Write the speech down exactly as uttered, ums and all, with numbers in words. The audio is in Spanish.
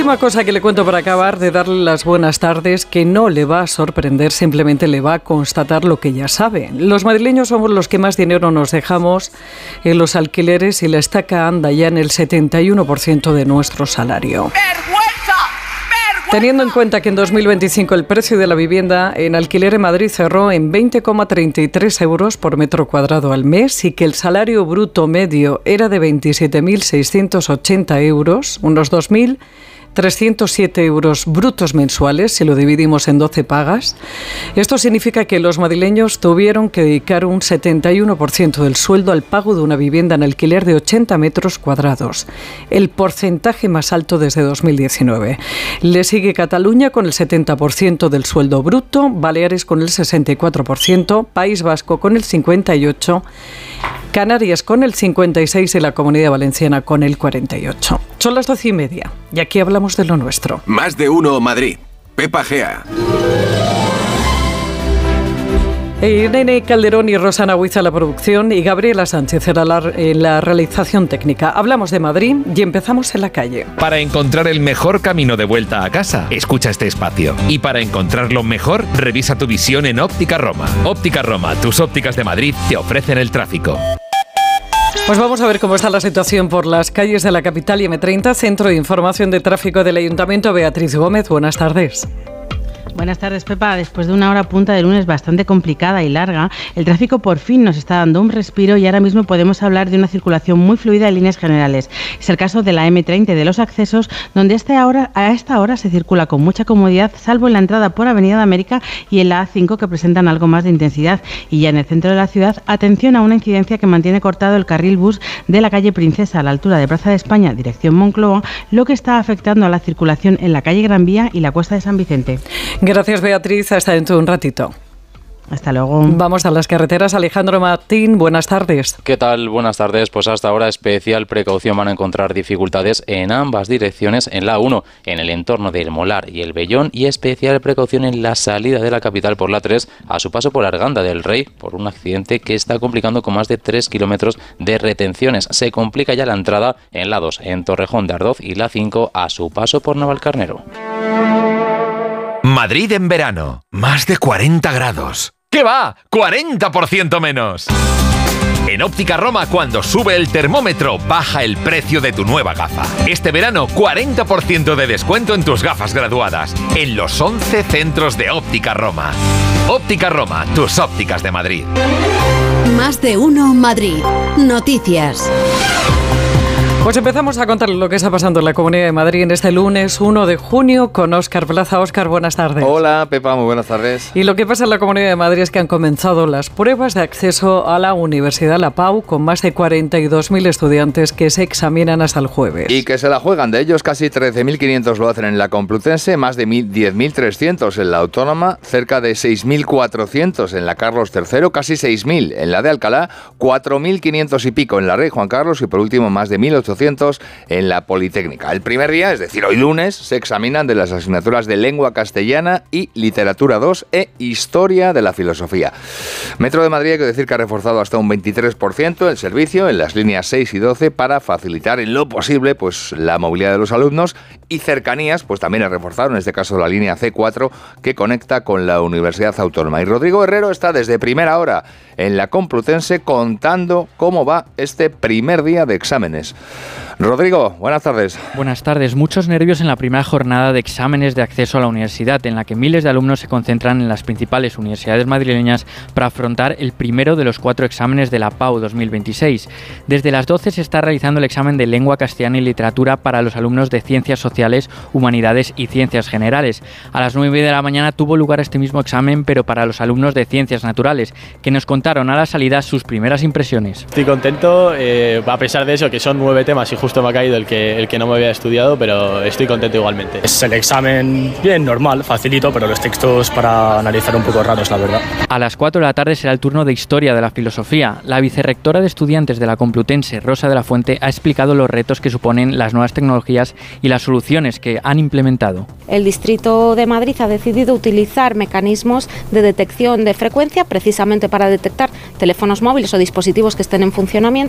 última cosa que le cuento para acabar de darle las buenas tardes, que no le va a sorprender, simplemente le va a constatar lo que ya sabe. Los madrileños somos los que más dinero nos dejamos en los alquileres y la estaca anda ya en el setenta y uno por ciento de nuestro salario. Teniendo en cuenta que en dos mil veinticinco el precio de la vivienda en alquiler en Madrid cerró en veinte coma treinta y tres euros por metro cuadrado al mes y que el salario bruto medio era de veintisiete mil seiscientos ochenta euros, unos dos mil trescientos siete euros brutos mensuales, si lo dividimos en doce pagas. Esto significa que los madrileños tuvieron que dedicar un setenta y uno por ciento del sueldo al pago de una vivienda en alquiler de ochenta metros cuadrados, el porcentaje más alto desde dos mil diecinueve. Le sigue Cataluña con el setenta por ciento del sueldo bruto, Baleares con el sesenta y cuatro por ciento, País Vasco con el cincuenta y ocho por ciento, Canarias con el cincuenta y seis por ciento y la Comunidad Valenciana con el cuarenta y ocho por ciento. Son las doce y media y aquí hablamos de lo nuestro. Más de uno Madrid. Pepa Gea. Irene Calderón y Rosana Huiza la producción y Gabriela Sánchez en la, en la realización técnica. Hablamos de Madrid y empezamos en la calle. Para encontrar el mejor camino de vuelta a casa, escucha este espacio. Y para encontrarlo mejor, revisa tu visión en Óptica Roma. Óptica Roma, tus ópticas de Madrid te ofrecen el tráfico. Pues vamos a ver cómo está la situación por las calles de la capital y eme treinta, Centro de Información de Tráfico del Ayuntamiento. Beatriz Gómez, buenas tardes. Buenas tardes, Pepa. Después de una hora punta de lunes bastante complicada y larga, el tráfico por fin nos está dando un respiro y ahora mismo podemos hablar de una circulación muy fluida en líneas generales. Es el caso de la eme treinta y de los accesos, donde a esta hora, a esta hora se circula con mucha comodidad, salvo en la entrada por Avenida de América y en la a cinco, que presentan algo más de intensidad. Y ya en el centro de la ciudad, atención a una incidencia que mantiene cortado el carril bus de la calle Princesa a la altura de Plaza de España, dirección Moncloa, lo que está afectando a la circulación en la calle Gran Vía y la Cuesta de San Vicente. Gracias, Beatriz. Hasta dentro de un ratito. Hasta luego. Vamos a las carreteras. Alejandro Martín, buenas tardes. ¿Qué tal? Buenas tardes. Pues hasta ahora especial precaución, van a encontrar dificultades en ambas direcciones, en la a uno, en el entorno del Molar y el Vellón, y especial precaución en la salida de la capital por la tres, a su paso por Arganda del Rey, por un accidente que está complicando con más de tres kilómetros de retenciones. Se complica ya la entrada en la dos, en Torrejón de Ardoz, y la cinco, a su paso por Navalcarnero. Madrid en verano, más de cuarenta grados. ¿Qué va? ¡cuarenta por ciento menos! En Óptica Roma, cuando sube el termómetro, baja el precio de tu nueva gafa. Este verano, cuarenta por ciento de descuento en tus gafas graduadas, en los once centros de Óptica Roma. Óptica Roma, tus ópticas de Madrid. Más de uno Madrid. Noticias. Pues empezamos a contar lo que está pasando en la Comunidad de Madrid en este lunes uno de junio con Óscar Plaza. Óscar, buenas tardes. Hola, Pepa, muy buenas tardes. Y lo que pasa en la Comunidad de Madrid es que han comenzado las pruebas de acceso a la Universidad La Pau, con más de cuarenta y dos mil estudiantes que se examinan hasta el jueves. Y que se la juegan. De ellos, casi trece mil quinientos lo hacen en la Complutense, más de diez mil trescientos en la Autónoma, cerca de seis mil cuatrocientos en la Carlos tercero, casi seis mil en la de Alcalá, cuatro mil quinientos y pico en la Rey Juan Carlos y por último más de mil ochocientos en la Politécnica. El primer día, es decir, hoy lunes, se examinan de las asignaturas de Lengua Castellana y Literatura dos e Historia de la Filosofía. Metro de Madrid, hay que decir que ha reforzado hasta un veintitrés por ciento el servicio en las líneas seis y doce para facilitar en lo posible pues la movilidad de los alumnos, y Cercanías pues también ha reforzado, en este caso la línea ce cuatro, que conecta con la Universidad Autónoma. Y Rodrigo Herrero está desde primera hora en la Complutense contando cómo va este primer día de exámenes. Rodrigo, buenas tardes. Buenas tardes. Muchos nervios en la primera jornada de exámenes de acceso a la universidad, en la que miles de alumnos se concentran en las principales universidades madrileñas para afrontar el primero de los cuatro exámenes de la Pau dos mil veintiséis. Desde las doce se está realizando el examen de Lengua Castellana y Literatura para los alumnos de Ciencias Sociales, Humanidades y Ciencias Generales. A las nueve de la mañana tuvo lugar este mismo examen, pero para los alumnos de Ciencias Naturales, que nos contaron a la salida sus primeras impresiones. Estoy contento, eh, a pesar de eso, que son nueve temas y justo me ha caído el que, el que no me había estudiado, pero estoy contento igualmente. Es el examen bien normal, facilito, pero los textos para analizar un poco raros, la verdad. A las cuatro de la tarde será el turno de Historia de la Filosofía. La vicerrectora de estudiantes de la Complutense, Rosa de la Fuente, ha explicado los retos que suponen las nuevas tecnologías y las soluciones que han implementado. El Distrito de Madrid ha decidido utilizar mecanismos de detección de frecuencia precisamente para detectar teléfonos móviles o dispositivos que estén en funcionamiento